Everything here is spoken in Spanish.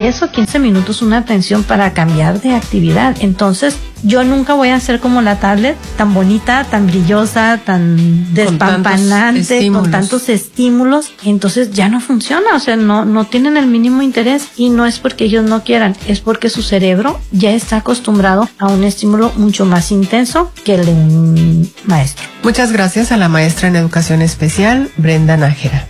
10 o 15 minutos una atención para cambiar de actividad. Entonces, yo nunca voy a ser como la tablet, tan bonita, tan brillosa, tan despampanante, con tantos estímulos. Entonces ya no funciona, o sea, no tienen el mínimo interés, y no es porque ellos no quieran, es porque su cerebro ya está acostumbrado a un estímulo mucho más intenso que el de un maestro. Muchas gracias a la maestra en educación especial, Brenda Nájera.